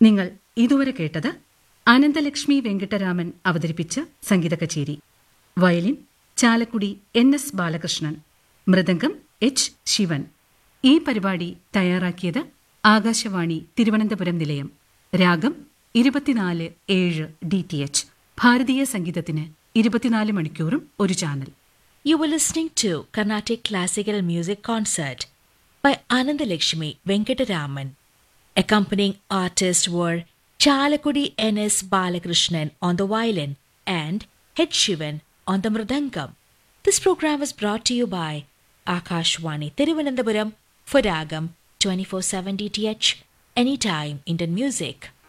നിങ്ങൾ ഇതുവരെ കേട്ടത് അനന്തലക്ഷ്മി വെങ്കിട്ടരാമൻ അവതരിപ്പിച്ച സംഗീത കച്ചേരി. Violin Chalakudy NS Balakrishnan, mridangam H Shivan. ഈ പരിപാടി തയ്യാറാക്കിയത് ആകാശവാണി തിരുവനന്തപുരം നിലയം. രാഗം 24/7 DTH. ഭാരതീയ സംഗീതത്തിന് 24 മണിക്കൂറും ഒരു channel. You were listening to Carnatic Classical Music Concert by Anandalakshmi Venkataraman. Accompanying artists were Chalakudi NS Balakrishnan on the violin and H. Shivan on the mridangam. This program was brought to you by Akashwani Thiruvananthapuram for Ragam 24/7 DTH, anytime Indian music.